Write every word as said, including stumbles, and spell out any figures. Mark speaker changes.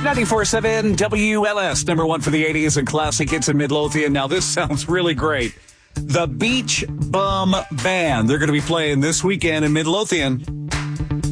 Speaker 1: ninety-four point seven W L S, number one for the eighties and classic hits in Midlothian. Now, this sounds really great. The Beach Bum Band. They're going to be playing this weekend in Midlothian.